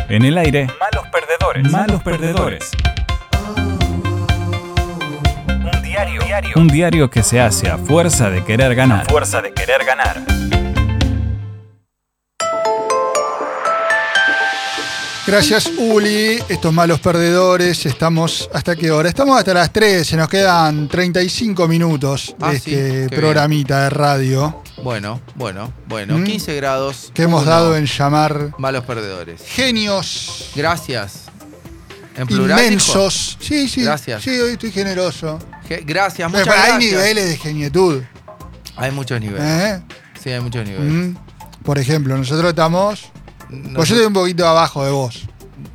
En el aire, malos perdedores. Malos perdedores. Un diario que se hace a fuerza de querer ganar. Gracias, Uli. Estos malos perdedores, estamos ¿hasta qué hora? Estamos hasta las 3, se nos quedan 35 minutos de este programita de radio. Bueno, 15 grados. Que hemos dado en llamar malos perdedores. Genios. Gracias. ¿En plural, inmensos. Dijo? Sí. Gracias. Sí, hoy estoy generoso. Gracias, muchas gracias. Hay niveles de genietud. Hay muchos niveles. Sí, hay muchos niveles. Por ejemplo, nosotros estamos... Pues yo estoy un poquito abajo de vos.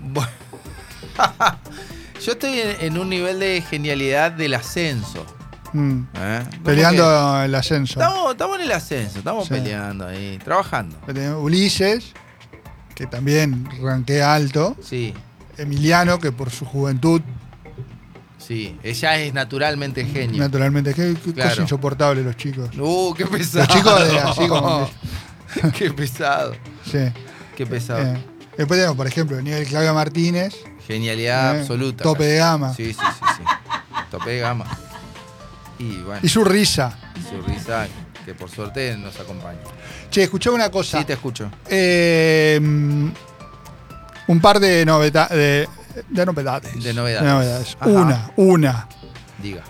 Yo estoy en un nivel de genialidad del ascenso. Peleando el ascenso. Estamos en el ascenso, estamos peleando ahí, trabajando. Ulises, que también ranquea alto. Sí. Emiliano, que por su juventud. Sí, ella es naturalmente genio. Naturalmente, qué cosa insoportable los chicos. Qué pesado. Los chicos de así como. Qué pesado. Sí. Qué pesado. Después tenemos, por ejemplo, el nivel Claudia Martínez. Genialidad absoluta. Tope de gama. Sí. Tope de gama. Y bueno. Y su risa. Que por suerte nos acompaña. Che, escuchame una cosa. Sí, te escucho. Un par de novedades. Una. Diga.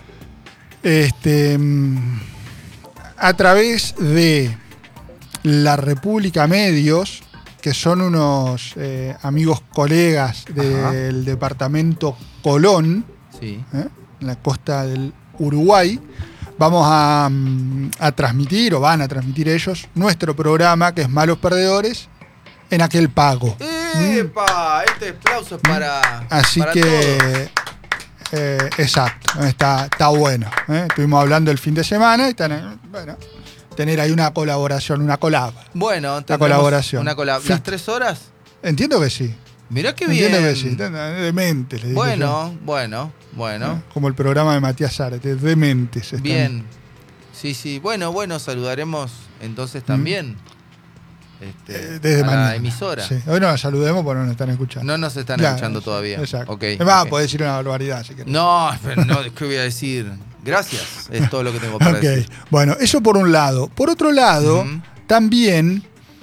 A través de La República Medios, que son unos amigos colegas del departamento Colón, en la costa del Uruguay, vamos a transmitir, o van a transmitir ellos, nuestro programa, que es Malos Perdedores, en aquel pago. ¡Epa! Este aplauso es para. Así para que. Exacto. Está bueno. Estuvimos hablando el fin de semana y tener ahí una colaboración, una collab. Bueno, la colaboración. Una collab. ¿Las 3 horas? Entiendo que sí. Mirá qué bien. Entiendo que sí. Demente, le digo yo. Bueno. Como el programa de Matías Zárate, dementes. Bien. Sí. Bueno, saludaremos entonces también. Desde la emisora. Sí. Hoy no la saludemos porque no nos están escuchando. No nos están escuchando todavía. Exacto. Okay, podés decir una barbaridad si querés. No, pero no, ¿qué voy a decir? Gracias, es todo lo que tengo para decir. Bueno, eso por un lado. Por otro lado, también,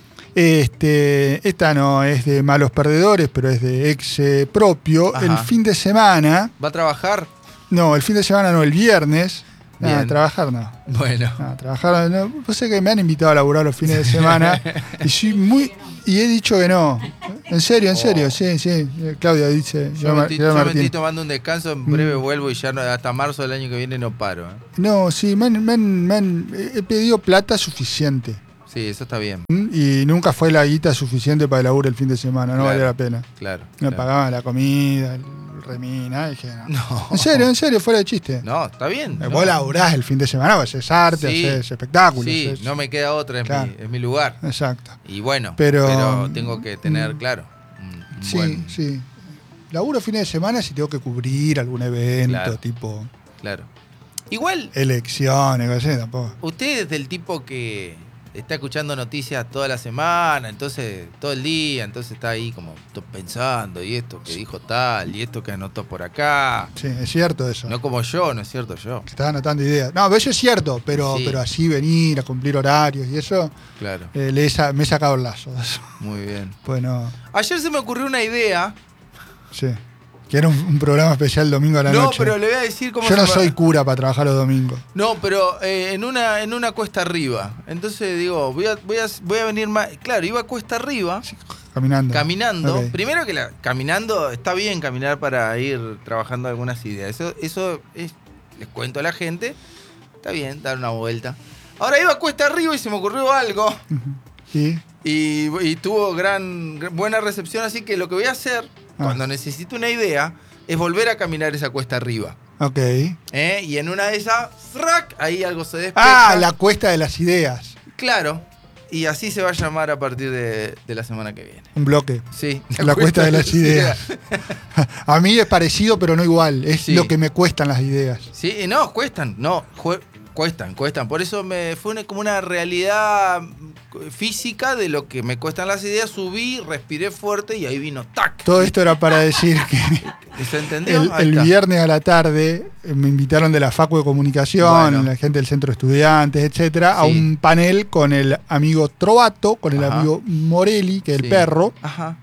esta no es de Malos Perdedores, pero es de ex propio. El fin de semana. ¿Va a trabajar? No, el fin de semana no, el viernes. Bien. Trabajar no. Bueno. Trabajar no. Pues sé que me han invitado a laburar los fines de semana y he dicho que no. En serio, sí. Claudia dice. Yo me estoy tomando un descanso, en breve vuelvo y ya hasta marzo del año que viene no paro. No, sí, he pedido plata suficiente. Sí, eso está bien. Y nunca fue la guita suficiente para el laburo el fin de semana, no valía la pena. Claro. Me pagaban la comida, el remina, dije no. En serio, fuera de chiste. No, está bien. Vos laburás el fin de semana, vos haces arte, haces espectáculos. Sí, no me queda otra, es mi lugar. Exacto. Y bueno, pero tengo que tener, Sí. Laburo fines de semana si tengo que cubrir algún evento, tipo... Claro. Igual... Elecciones, así, tampoco. Usted es del tipo que está escuchando noticias toda la semana, entonces todo el día, entonces está ahí como pensando, y esto que dijo tal, y esto que anotó por acá. Sí, es cierto eso. No como yo, no es cierto yo. Que estaba anotando ideas. No, eso es cierto, pero así venir a cumplir horarios y eso, claro. Me he sacado el lazo de eso. Muy bien. Bueno. Ayer se me ocurrió una idea. Sí. Que era un programa especial domingo a la noche. No, pero le voy a decir cómo. Yo no soy cura para trabajar los domingos. No, pero en una cuesta arriba. Entonces digo, voy a venir más. Claro, iba cuesta arriba. Sí, caminando. Okay. Primero que caminando, está bien caminar para ir trabajando algunas ideas. Eso es, les cuento a la gente. Está bien, dar una vuelta. Ahora iba cuesta arriba y se me ocurrió algo. ¿Sí? Y tuvo buena recepción, así que lo que voy a hacer, cuando necesito una idea, es volver a caminar esa cuesta arriba. Ok. Y en una de esas, ¡frac! Ahí algo se despeja. La cuesta de las ideas. Claro. Y así se va a llamar a partir de la semana que viene. Un bloque. Sí. La cuesta de las ideas. A mí es parecido, pero no igual. Es lo que me cuestan las ideas. Sí, no, cuestan. No, cuestan. Por eso fue como una realidad física de lo que me cuestan las ideas, subí, respiré fuerte y ahí vino ¡tac! Todo esto era para decir que ¿Se entendió? el viernes a la tarde me invitaron de la Facu de Comunicación, Bueno. la gente del Centro de Estudiantes, etcétera, a Sí. un panel con el amigo Trovato, con el Ajá. amigo Morelli, que es Sí. el perro, Ajá.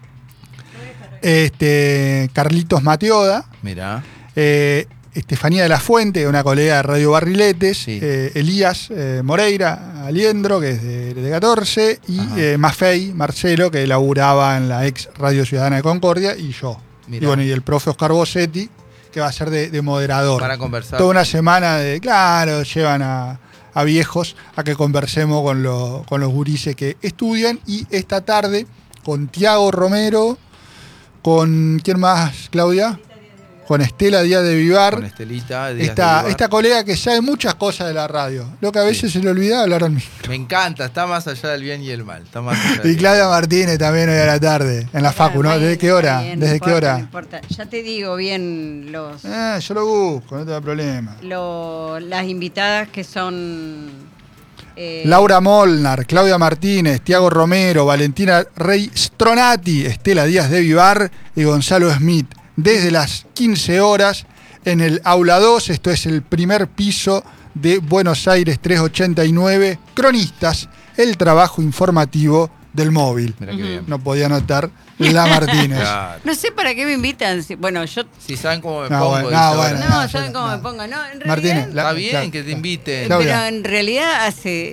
Carlitos Mateoda, Mirá. Estefanía de la Fuente, una colega de Radio Barriletes, Sí. Elías Moreira Aliendro, que es de 14, y Ajá. Maffei Marcelo, que laburaba en la ex Radio Ciudadana de Concordia, y yo. Mirá. Y bueno, y el profe Oscar Bossetti, que va a ser de moderador. Para conversar. Toda una semana llevan a viejos a que conversemos con los gurises que estudian, y esta tarde con Tiago Romero, con ¿quién más, Claudia? Con Estela Díaz de Vivar, Con Estelita. Díaz de Vivar. esta colega que sabe muchas cosas de la radio. Lo que a veces se le olvida hablar al micro. Me encanta, está más allá del bien y el mal. Está más allá del Y bien. Claudia Martínez también hoy a la tarde, en la Facu, ¿no? Bueno, ¿Desde qué hora? está bien, ¿Desde no qué importa, hora? no importa. Ya te digo bien Yo lo busco, no te da problema. las invitadas que son Laura Molnar, Claudia Martínez, Tiago Romero, Valentina Rey Stronati, Estela Díaz de Vivar y Gonzalo Smith. Desde las 15 horas en el Aula 2, esto es el primer piso de Buenos Aires 389, Cronistas, el trabajo informativo del móvil. Mira qué bien. No podía notar la Martínez. Claro. No sé para qué me invitan. Bueno, yo... Si saben cómo me No, pongo. bueno, dice no, ahora. bueno. No, yo ¿saben no, cómo no. me pongo? No, en realidad... Martínez, Está bien que te inviten. Claudia. Pero en realidad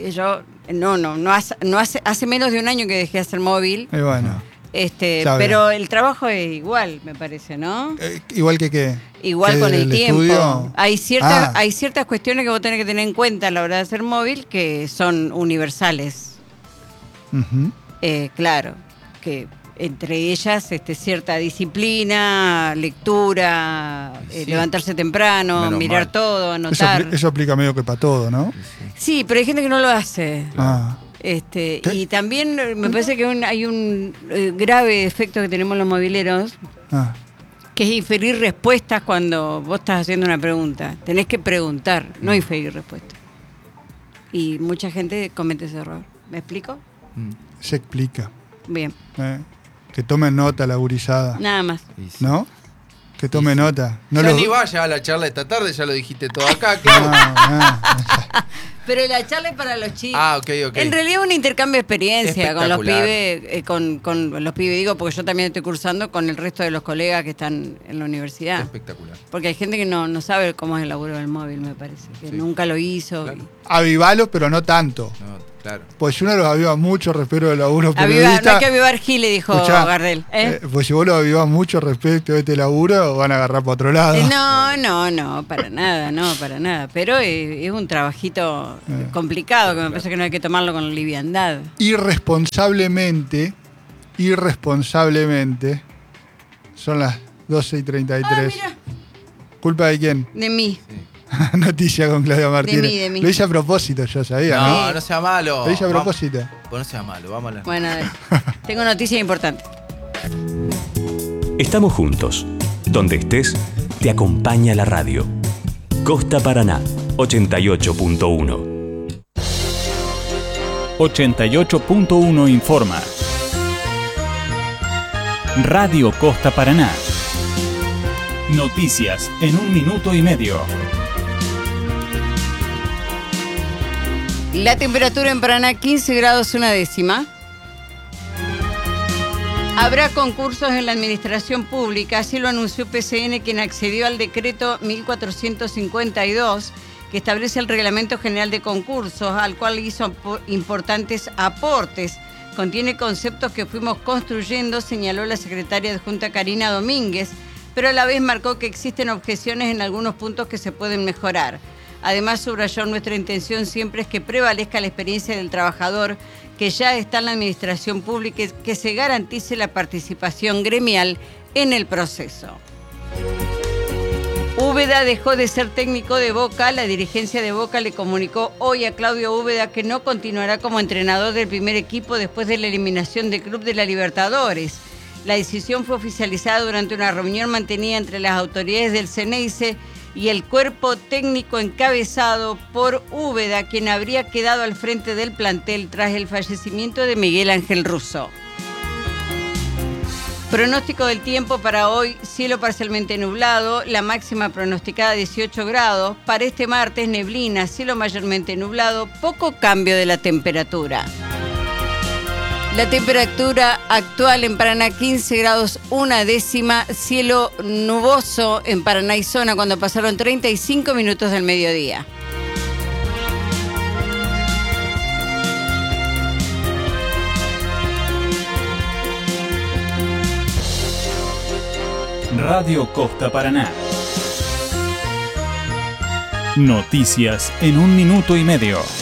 hace menos de un año que dejé de hacer móvil. Y bueno, Claudia. Pero el trabajo es igual, me parece, ¿no? igual que qué. Igual que con el tiempo. estudio. Hay ciertas Ah. cuestiones que vos tenés que tener en cuenta a la hora de hacer móvil que son universales. Ujú. Claro, que entre ellas cierta disciplina, lectura, Sí. levantarse temprano, Menos mirar mal. todo, Eso, anotar. eso aplica medio que para todo, ¿no? Sí, pero hay gente que no lo hace. Ah. Y también me parece que hay un grave efecto que tenemos los mobileros, Ah. que es inferir respuestas cuando vos estás haciendo una pregunta. Tenés que preguntar, no inferir respuestas. Y mucha gente comete ese error. ¿Me explico? Mm. Se explica. Bien, Que tomen nota la gurizada, nada más. Y sí. ¿no? Que tome Sí, sí. nota. No ya lo- ni vaya a la charla esta tarde, ya lo dijiste todo acá, No, Clau. no. Pero la charla es para los chicos. Ah, ok. En realidad un intercambio de experiencia con los Espectacular. pibes, con los pibes, digo, porque yo también estoy cursando con el resto de los colegas que están en la universidad. Espectacular. Porque hay gente que no sabe cómo es el laburo del móvil, me parece. Que Sí. nunca lo hizo. Claro. Avivalo, pero no tanto. No, claro. Pues si uno los aviva mucho respecto del laburo No hay periodista. que avivar Giles, dijo escuchá, Gardel. pues si vos los avivás mucho respecto de este laburo, van a agarrar para otro lado. No, para nada, no, para nada. Pero es un trabajito complicado que me parece que no hay que tomarlo con liviandad. Irresponsablemente, son las 12:33. Ah, mira, ¿Culpa de quién? de mí. Noticia con Claudia Martínez. de mí. Lo hice a propósito, yo sabía, ¿no? No, no sea malo. Lo hice a Vamos- propósito. Pues no sea malo, vamos a la... Bueno, dale. Tengo noticias importantes. Estamos juntos. Donde estés, te acompaña la radio. Costa Paraná, 88.1. 88.1 informa. Radio Costa Paraná. Noticias en 1 minuto y medio. La temperatura en Paraná, 15 grados 1/10. Habrá concursos en la administración pública, así lo anunció PCN, quien accedió al decreto 1452, que establece el Reglamento General de Concursos, al cual hizo importantes aportes. Contiene conceptos que fuimos construyendo, señaló la secretaria adjunta Karina Domínguez, pero a la vez marcó que existen objeciones en algunos puntos que se pueden mejorar. Además, subrayó: nuestra intención siempre es que prevalezca la experiencia del trabajador que ya está en la administración pública y que se garantice la participación gremial en el proceso. Úbeda dejó de ser técnico de Boca. La dirigencia de Boca le comunicó hoy a Claudio Úbeda que no continuará como entrenador del primer equipo después de la eliminación del Club de la Libertadores. La decisión fue oficializada durante una reunión mantenida entre las autoridades del Ceneice y el cuerpo técnico encabezado por Úbeda, quien habría quedado al frente del plantel tras el fallecimiento de Miguel Ángel Russo. Pronóstico del tiempo para hoy: cielo parcialmente nublado, la máxima pronosticada 18 grados. Para este martes, neblina, cielo mayormente nublado, poco cambio de la temperatura. La temperatura actual en Paraná 15 grados 1 décima, cielo nuboso en Paraná y zona cuando pasaron 35 minutos del mediodía. Radio Costa Paraná. Noticias en 1 minuto y medio.